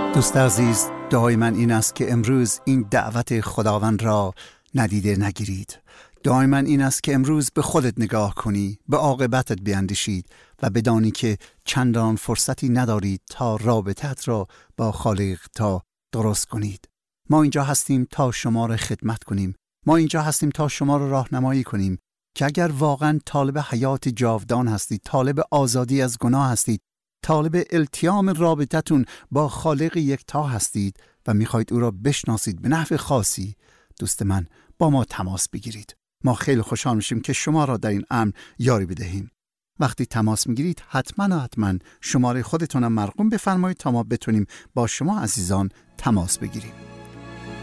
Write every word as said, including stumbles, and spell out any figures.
دوست عزیز، دعای من این است که امروز این دعوت خداوند را ندیده نگیرید. دعای من این است که امروز به خودت نگاه کنی، به عاقبتت بیندیشید و بدانی که چندان فرصتی ندارید تا رابطت را با خالق تا درست کنید. ما اینجا هستیم تا شما را خدمت کنیم. ما اینجا هستیم تا شما را راهنمایی کنیم که اگر واقعا طالب حیات جاودان هستید، طالب آزادی از گناه هستید، طالب التیام رابطتون با خالق یکتا هستید و میخواید او را بشناسید به نحو خاصی، دوست من، با ما تماس بگیرید. ما خیلی خوشحال میشیم که شما را در این امر یاری بدهیم. وقتی تماس میگیرید حتما و حتما شماره خودتون هم مرقوم بفرمایید تا ما بتونیم با شما عزیزان تماس بگیریم.